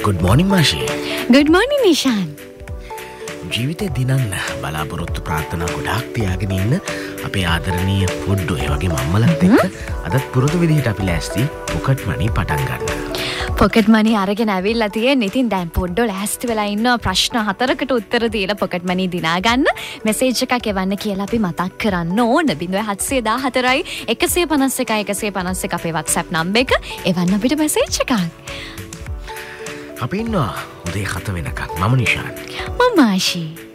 Good morning මාෂි. Good morning Nishan. ජීවිතේ දිනන්න බලාපොරොත්තු ප්‍රාර්ථනා ගොඩාක් තියාගෙන ඉන්න අපේ ආදරණීය පොඩ්ඩෝ ඒ වගේ මම්මලත් එක්ක අදත් පුරුදු විදිහට අපි ලෑස්ති පොකට් මනි පටන් ගන්න. පොකට් මනි අරගෙන ඇවිල්ලා තියෙන්නේ. ඉතින් දැන් පොඩ්ඩෝ ලෑස්ති වෙලා ඉන්නවා ප්‍රශ්න 4කට උත්තර දීලා පොකට් මනි දිනා ගන්න. මෙසේජ් එකක් එවන්න කියලා අපි මතක් කරන්න ඕන. 0714යි 151 151 අපේ WhatsApp නම්බර එක. එවන්න අපිට මෙසේජ් එකක්. අපි ඉන්නවා උදේ 7 වෙනකන්. මම නිෂාන්. මම ආශී.